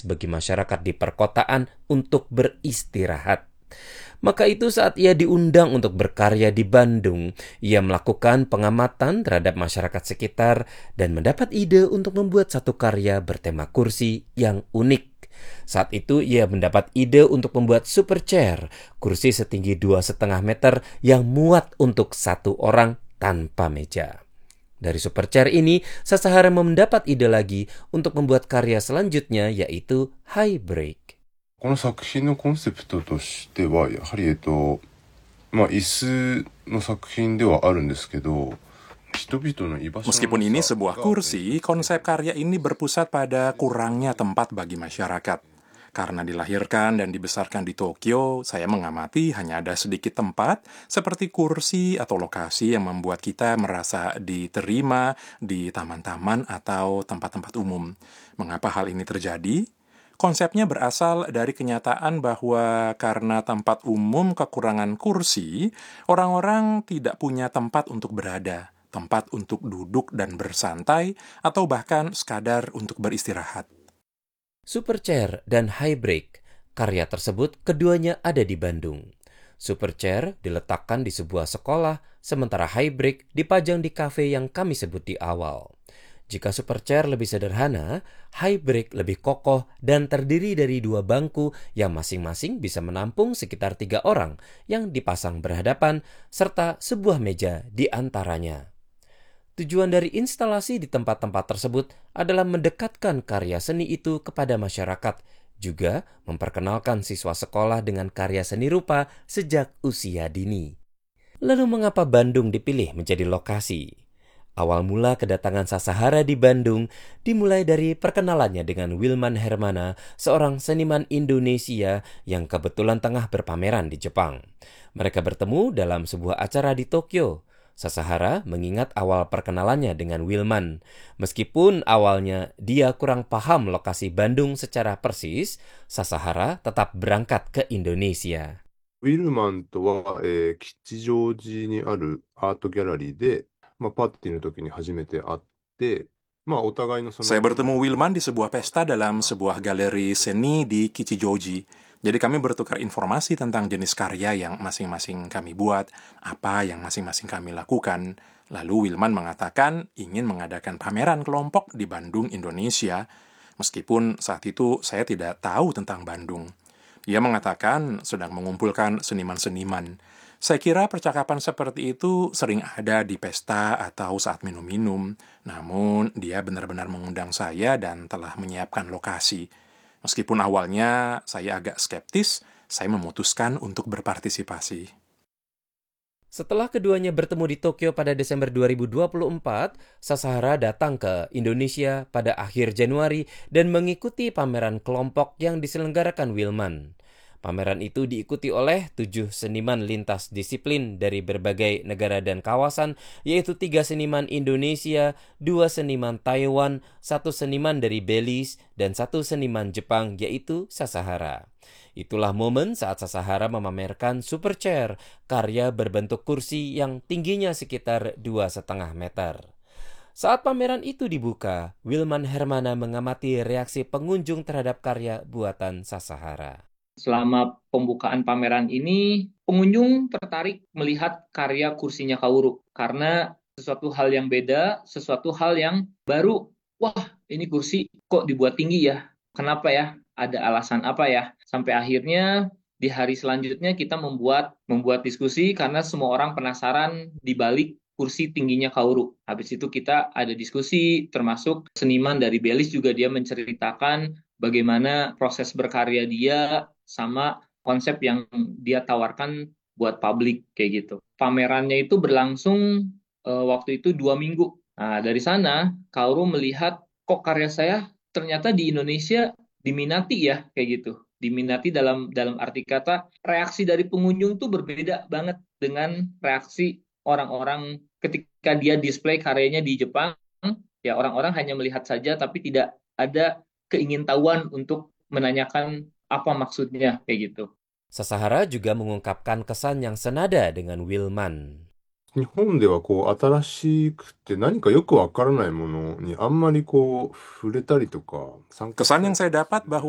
pas bagi masyarakat di perkotaan untuk beristirahat. Maka itu saat ia diundang untuk berkarya di Bandung, ia melakukan pengamatan terhadap masyarakat sekitar dan mendapat ide untuk membuat satu karya bertema kursi yang unik. Saat itu ia mendapat ide untuk membuat super chair, kursi setinggi 2,5 meter yang muat untuk satu orang tanpa meja. Dari super chair ini, Sasahara mendapat ide lagi untuk membuat karya selanjutnya, yaitu high break. この作品のコンセプトとしてはやはり椅子の作品ではあるんですけど、人々の居場所の Meskipun ini sebuah kursi, konsep karya ini berpusat pada kurangnya tempat bagi masyarakat. Karena dilahirkan dan dibesarkan di Tokyo, saya mengamati hanya ada sedikit tempat seperti kursi atau lokasi yang membuat kita merasa diterima di taman-taman atau tempat-tempat umum. Mengapa hal ini terjadi? Konsepnya berasal dari kenyataan bahwa karena tempat umum kekurangan kursi, orang-orang tidak punya tempat untuk berada, tempat untuk duduk dan bersantai, atau bahkan sekadar untuk beristirahat. Super chair dan high break, karya tersebut keduanya ada di Bandung. Super chair diletakkan di sebuah sekolah, sementara high break dipajang di kafe yang kami sebut di awal. Jika super chair lebih sederhana, high break lebih kokoh dan terdiri dari 2 bangku yang masing-masing bisa menampung sekitar 3 orang yang dipasang berhadapan serta sebuah meja di antaranya. Tujuan dari instalasi di tempat-tempat tersebut adalah mendekatkan karya seni itu kepada masyarakat, juga memperkenalkan siswa sekolah dengan karya seni rupa sejak usia dini. Lalu mengapa Bandung dipilih menjadi lokasi? Awal mula kedatangan Sasahara di Bandung dimulai dari perkenalannya dengan Wilman Hermana, seorang seniman Indonesia yang kebetulan tengah berpameran di Jepang. Mereka bertemu dalam sebuah acara di Tokyo. Sasahara mengingat awal perkenalannya dengan Wilman. Meskipun awalnya dia kurang paham lokasi Bandung secara persis, Sasahara tetap berangkat ke Indonesia. ウィルマンとは、吉祥寺にあるアートギャラリーで、パーティーの時に初めて会って、お互いのその Saya bertemu Wilman di sebuah pesta dalam sebuah galeri seni di Kichijoji. Jadi kami bertukar informasi tentang jenis karya yang masing-masing kami buat, apa yang masing-masing kami lakukan. Lalu Wilman mengatakan ingin mengadakan pameran kelompok di Bandung, Indonesia. Meskipun saat itu saya tidak tahu tentang Bandung. Dia mengatakan sedang mengumpulkan seniman-seniman. Saya kira percakapan seperti itu sering ada di pesta atau saat minum-minum. Namun, dia benar-benar mengundang saya dan telah menyiapkan lokasi. Meskipun awalnya saya agak skeptis, saya memutuskan untuk berpartisipasi. Setelah keduanya bertemu di Tokyo pada Desember 2024, Sasahara datang ke Indonesia pada akhir Januari dan mengikuti pameran kelompok yang diselenggarakan Wilman. Pameran itu diikuti oleh 7 seniman lintas disiplin dari berbagai negara dan kawasan, yaitu 3 seniman Indonesia, 2 seniman Taiwan, 1 seniman dari Belize, dan 1 seniman Jepang, yaitu Sasahara. Itulah momen saat Sasahara memamerkan super chair, karya berbentuk kursi yang tingginya sekitar 2,5 meter. Saat pameran itu dibuka, Wilman Hermana mengamati reaksi pengunjung terhadap karya buatan Sasahara. Selama pembukaan pameran ini, pengunjung tertarik melihat karya kursinya Kaoru karena sesuatu hal yang beda, sesuatu hal yang baru. Wah, ini kursi kok dibuat tinggi ya? Kenapa ya? Ada alasan apa ya? Sampai akhirnya di hari selanjutnya kita membuat diskusi karena semua orang penasaran di balik kursi tingginya Kaoru. Habis itu kita ada diskusi, termasuk seniman dari Belize juga dia menceritakan bagaimana proses berkarya dia sama konsep yang dia tawarkan buat publik kayak gitu. Pamerannya itu berlangsung waktu itu 2 minggu. Nah, dari sana Kaoru melihat kok karya saya ternyata di Indonesia diminati ya kayak gitu. Diminati dalam arti kata reaksi dari pengunjung tuh berbeda banget dengan reaksi orang-orang ketika dia display karyanya di Jepang. Ya orang-orang hanya melihat saja tapi tidak ada keingintahuan untuk menanyakan apa maksudnya kayak gitu. Sasahara juga mengungkapkan kesan yang senada dengan Wilman. 日本では新しくて何かよくわからないものにあんまり触れたりとか参加 Kesan yang saya dapat bahwa